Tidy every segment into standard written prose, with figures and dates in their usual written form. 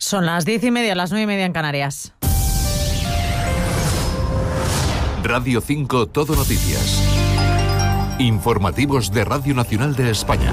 Son las 10:30, las 9:30 en Canarias. Radio 5 Todo Noticias. Informativos de Radio Nacional de España.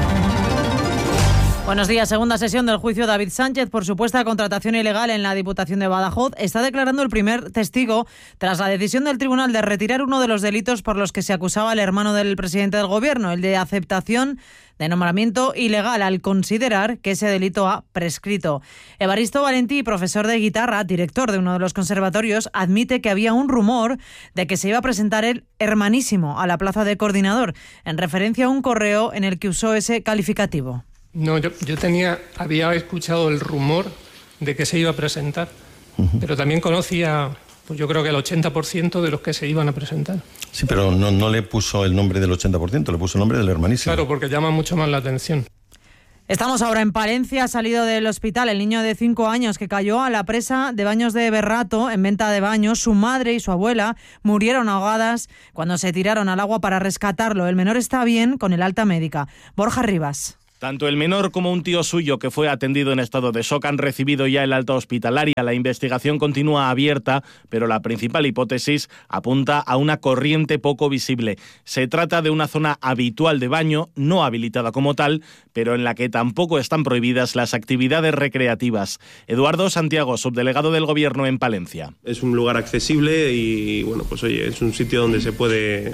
Buenos días. Segunda sesión del juicio David Sánchez por supuesta contratación ilegal en la Diputación de Badajoz. Está declarando el primer testigo tras la decisión del tribunal de retirar uno de los delitos por los que se acusaba al hermano del presidente del Gobierno, el de aceptación de nombramiento ilegal, al considerar que ese delito ha prescrito. Evaristo Valentí, profesor de guitarra, director de uno de los conservatorios, admite que había un rumor de que se iba a presentar el hermanísimo a la plaza de coordinador, en referencia a un correo en el que usó ese calificativo. No, yo había escuchado el rumor de que se iba a presentar, pero también conocía, pues yo creo que el 80% de los que se iban a presentar. Sí, pero no le puso el nombre del 80%, le puso el nombre del hermanísimo. Claro, porque llama mucho más la atención. Estamos ahora en Palencia. Ha salido del hospital el niño de 5 años que cayó a la presa de baños de Berrato en venta de baños. Su madre y su abuela murieron ahogadas cuando se tiraron al agua para rescatarlo. El menor está bien, con el alta médica. Borja Rivas. Tanto el menor como un tío suyo que fue atendido en estado de shock han recibido ya el alta hospitalaria. La investigación continúa abierta, pero la principal hipótesis apunta a una corriente poco visible. Se trata de una zona habitual de baño, no habilitada como tal, pero en la que tampoco están prohibidas las actividades recreativas. Eduardo Santiago, subdelegado del Gobierno en Palencia. Es un lugar accesible y bueno, pues oye, es un sitio donde se puede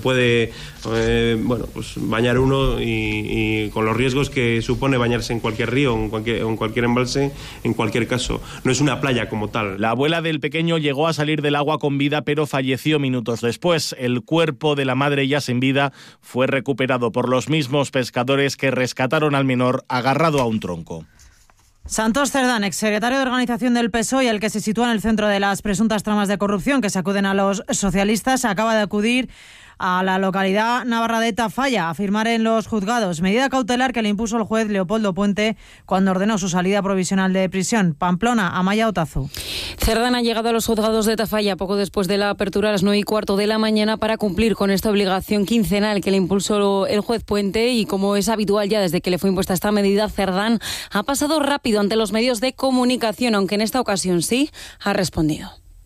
bañar uno y con los riesgos que supone bañarse en cualquier río o en cualquier embalse, en cualquier caso. No es una playa como tal. La abuela del pequeño llegó a salir del agua con vida, pero falleció minutos después. El cuerpo de la madre, ya sin vida, fue recuperado por los mismos pescadores que rescataron al menor agarrado a un tronco. Santos Cerdán, exsecretario de Organización del PSOE, el que se sitúa en el centro de las presuntas tramas de corrupción que sacuden a los socialistas, acaba de acudir a la localidad navarra de Tafalla a firmar en los juzgados medida cautelar que le impuso el juez Leopoldo Puente cuando ordenó su salida provisional de prisión. Pamplona, Amaya Otazu. Cerdán ha llegado a los juzgados de Tafalla poco después de la apertura a las 9:15 de la mañana para cumplir con esta obligación quincenal que le impulsó el juez Puente, y como es habitual ya desde que le fue impuesta esta medida, Cerdán ha pasado rápido ante los medios de comunicación, aunque en esta ocasión sí ha respondido.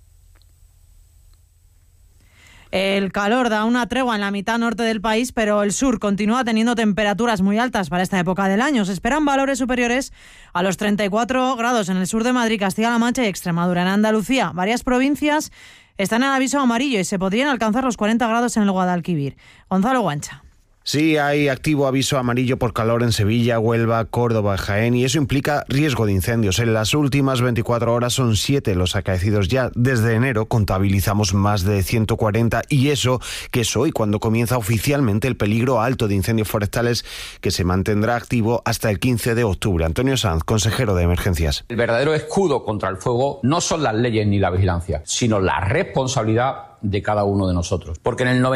El calor da una tregua en la mitad norte del país, pero el sur continúa teniendo temperaturas muy altas para esta época del año. Se esperan valores superiores a los 34 grados en el sur de Madrid, Castilla-La Mancha y Extremadura. En Andalucía, varias provincias están en aviso amarillo y se podrían alcanzar los 40 grados en el Guadalquivir. Gonzalo Guancha. Sí, hay activo aviso amarillo por calor en Sevilla, Huelva, Córdoba, Jaén, y eso implica riesgo de incendios. En las últimas 24 horas son 7 los acaecidos ya. Desde enero contabilizamos más de 140, y eso que es hoy cuando comienza oficialmente el peligro alto de incendios forestales, que se mantendrá activo hasta el 15 de octubre. Antonio Sanz, consejero de Emergencias. El verdadero escudo contra el fuego no son las leyes ni la vigilancia, sino la responsabilidad de cada uno de nosotros. Porque en el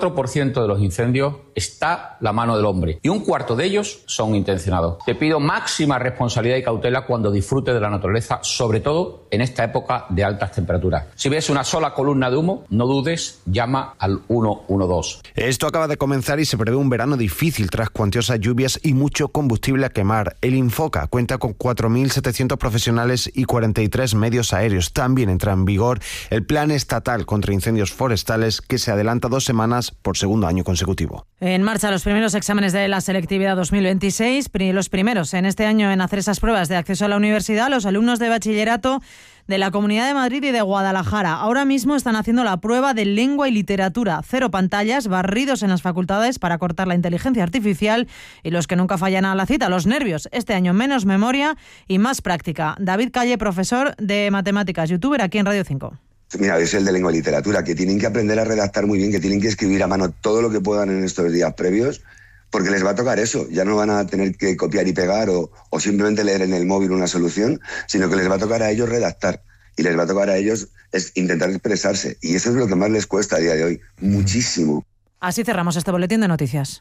94% de los incendios está la mano del hombre y un cuarto de ellos son intencionados. Te pido máxima responsabilidad y cautela cuando disfrutes de la naturaleza, sobre todo en esta época de altas temperaturas. Si ves una sola columna de humo, no dudes, llama al 112. Esto acaba de comenzar y se prevé un verano difícil tras cuantiosas lluvias y mucho combustible a quemar. El Infoca cuenta con 4.700 profesionales y 43 medios aéreos. También entra en vigor el Plan Estatal contra Incendios Forestales, que se adelanta 2 semanas por segundo año consecutivo. En marcha los primeros exámenes de la selectividad 2026, los primeros en este año en hacer esas pruebas de acceso a la universidad, los alumnos de bachillerato de la Comunidad de Madrid y de Guadalajara. Ahora mismo están haciendo la prueba de lengua y literatura. 0 pantallas, barridos en las facultades para cortar la inteligencia artificial y los que nunca fallan a la cita, los nervios. Este año menos memoria y más práctica. David Calle, profesor de matemáticas, youtuber aquí en Radio 5. Mira, es el de lengua y literatura, que tienen que aprender a redactar muy bien, que tienen que escribir a mano todo lo que puedan en estos días previos, porque les va a tocar eso. Ya no van a tener que copiar y pegar o simplemente leer en el móvil una solución, sino que les va a tocar a ellos redactar. Y les va a tocar a ellos intentar expresarse. Y eso es lo que más les cuesta a día de hoy. Muchísimo. Así cerramos este boletín de noticias.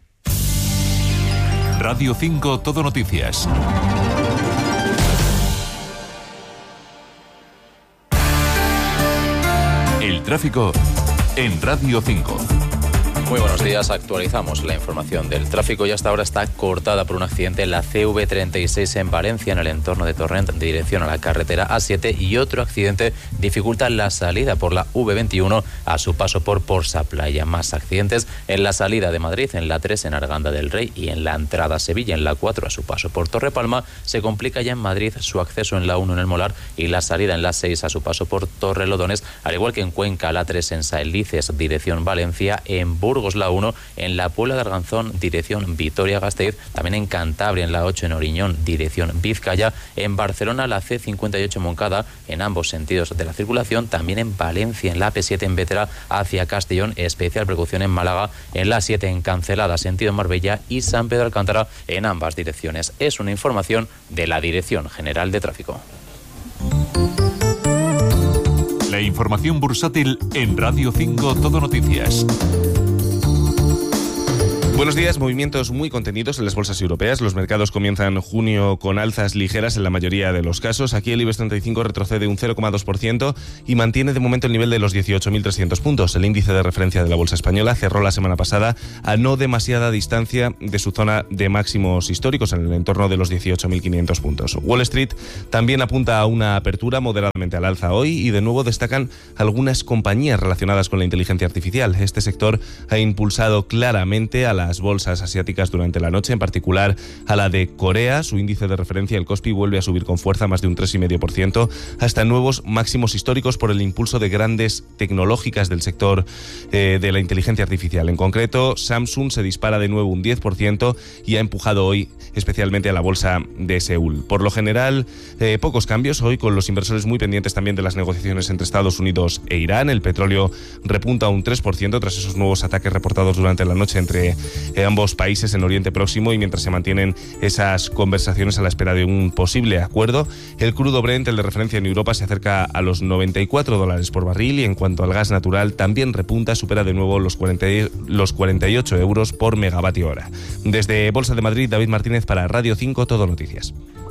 Radio 5 Todo Noticias. El tráfico en Radio 5. Muy buenos días, actualizamos la información del tráfico y hasta ahora está cortada por un accidente en la CV36 en Valencia, en el entorno de Torrent, en dirección a la carretera A7, y otro accidente dificulta la salida por la V21 a su paso por Porsa Playa. Más accidentes en la salida de Madrid, en la 3 en Arganda del Rey y en la entrada a Sevilla, en la 4 a su paso por Torrepalma. Se complica ya en Madrid su acceso en la 1 en el Molar y la salida en la 6 a su paso por Torrelodones, al igual que en Cuenca, la 3 en Saelices, dirección Valencia, en Burgos la 1, en la Puebla de Arganzón, dirección Vitoria-Gasteiz, también en Cantabria, en la 8 en Oriñón, dirección Vizcaya, en Barcelona la C58 Moncada, en ambos sentidos de la circulación, también en Valencia, en la AP7 en Bétera hacia Castellón, especial precaución en Málaga, en la 7 en Cancelada, sentido Marbella, y San Pedro Alcántara en ambas direcciones. Es una información de la Dirección General de Tráfico. La información bursátil en Radio 5 Todo Noticias. Buenos días. Movimientos muy contenidos en las bolsas europeas. Los mercados comienzan junio con alzas ligeras en la mayoría de los casos. Aquí el IBEX 35 retrocede un 0,2% y mantiene de momento el nivel de los 18.300 puntos. El índice de referencia de la bolsa española cerró la semana pasada a no demasiada distancia de su zona de máximos históricos, en el entorno de los 18.500 puntos. Wall Street también apunta a una apertura moderadamente al alza hoy y de nuevo destacan algunas compañías relacionadas con la inteligencia artificial. Este sector ha impulsado claramente a las bolsas asiáticas durante la noche, en particular a la de Corea. Su índice de referencia, el Kospi, vuelve a subir con fuerza, más de un 3,5%, hasta nuevos máximos históricos por el impulso de grandes tecnológicas del sector de la inteligencia artificial. En concreto, Samsung se dispara de nuevo un 10% y ha empujado hoy especialmente a la bolsa de Seúl. Por lo general, pocos cambios hoy, con los inversores muy pendientes también de las negociaciones entre Estados Unidos e Irán. El petróleo repunta un 3% tras esos nuevos ataques reportados durante la noche entre ambos países en Oriente Próximo, y mientras se mantienen esas conversaciones a la espera de un posible acuerdo, el crudo Brent, el de referencia en Europa, se acerca a los $94 por barril, y en cuanto al gas natural también repunta, supera de nuevo los 48 euros por megavatio hora. Desde Bolsa de Madrid, David Martínez para Radio 5 Todo Noticias.